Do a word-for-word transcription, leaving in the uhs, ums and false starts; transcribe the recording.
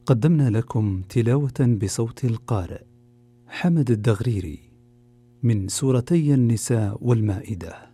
قدمنا لكم تلاوة بصوت القارئ حمد الدغريري من سورتي النساء والمائدة.